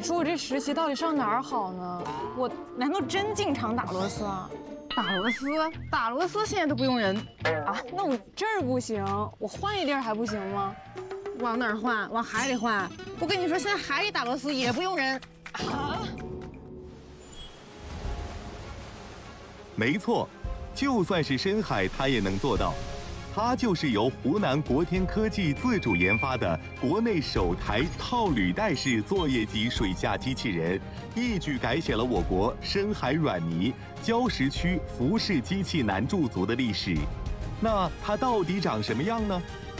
你说我这实习到底上哪儿好呢？我难道真进厂打螺丝啊？ 打螺丝现在都不用人啊，那我这儿不行，我换一地儿还不行吗？ 往哪儿换？往海里换。我跟你说，现在海里打螺丝也不用人啊。 没错，就算是深海，它也能做到。它就是由湖南国天科技自主研发的国内首台套履带式作业级水下机器人，一举改写了我国深海软泥、礁石区浮式机器男驻足的历史。那它到底长什么样呢？